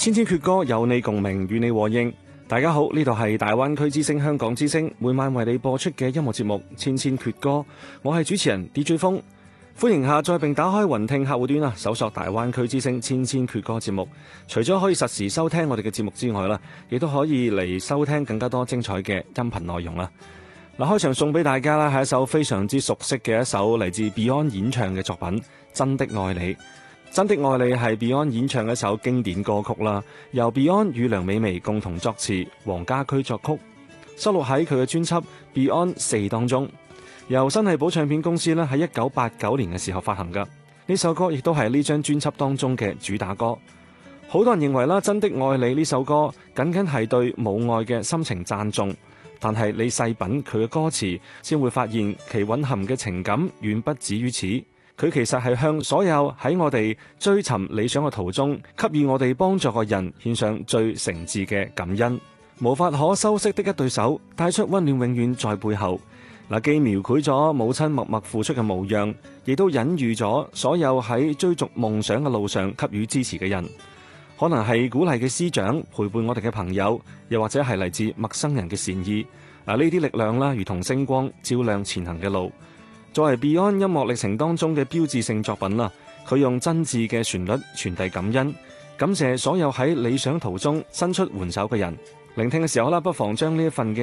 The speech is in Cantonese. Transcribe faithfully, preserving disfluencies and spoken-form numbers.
千千闕歌，有你共鳴，與你和應。大家好，呢度係大灣區之聲香港之聲，每晚為你播出嘅音樂節目《千千闕歌》，我係主持人 D J 風。歡迎下載並打開雲聽客戶端啊，搜索大灣區之聲千千闕歌節目。除咗可以實時收聽我哋嘅節目之外啦，亦都可以嚟收聽更加多精彩嘅音頻內容啦。嗱，開場送俾大家啦，係一首非常之熟悉嘅一首嚟自 Beyond 演唱嘅作品《真的愛你》。真的愛你係 Beyond 演唱嘅一首經典歌曲啦，由 Beyond 與梁美薇共同作詞，黃家駒作曲，收錄喺佢嘅專輯 Beyond 四當中，由新藝寶唱片公司咧喺一九八九年嘅時候發行噶。呢首歌亦都係呢張專輯當中嘅主打歌。好多人認為啦，真的愛你呢首歌僅僅係對母愛嘅深情讚頌，但係你細品佢嘅歌詞，先會發現其蘊含嘅情感遠不止於此。佢其實係向所有喺我哋追尋理想嘅途中給予我哋幫助嘅人獻上最誠摯嘅感恩。無法可修飾的一對手，帶出溫暖永遠在背後。嗱，既描繪咗母親默默付出嘅模樣，亦都隱喻咗所有喺追逐夢想嘅路上給予支持嘅人。可能係鼓勵嘅師長，陪伴我哋嘅朋友，又或者係嚟自陌生人嘅善意。嗱，呢啲力量啦，如同星光照亮前行嘅路。作為 Beyond 音樂歷程當中嘅標誌性作品啦，佢用真摯嘅旋律傳遞感恩，感謝所有喺理想途中伸出援手嘅人。聆聽嘅時候啦，不妨將呢一份嘅